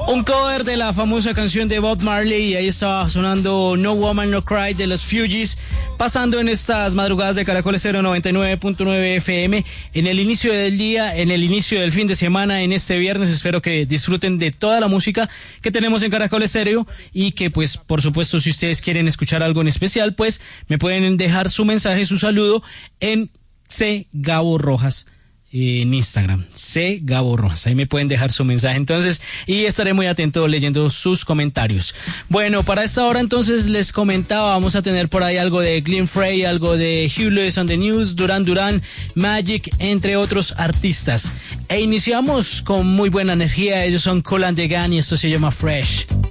Un cover de la famosa canción de Bob Marley, y ahí estaba sonando No Woman No Cry de los Fugees, pasando en estas madrugadas de Caracol Estéreo 99.9 FM, en el inicio del día, en el inicio del fin de semana, en este viernes. Espero que disfruten de toda la música que tenemos en Caracol Estéreo, y que pues por supuesto, si ustedes quieren escuchar algo en especial, pues me pueden dejar su mensaje, su saludo en C. Gabo Rojas. En Instagram, C. Gabo Rojas, ahí me pueden dejar su mensaje entonces, y estaré muy atento leyendo sus comentarios. Bueno, para esta hora entonces les comentaba, vamos a tener por ahí algo de Glenn Frey, algo de Hugh Lewis on the News, Duran Duran, Magic, entre otros artistas. E iniciamos con muy buena energía, ellos son Kool and the Gang y esto se llama Fresh.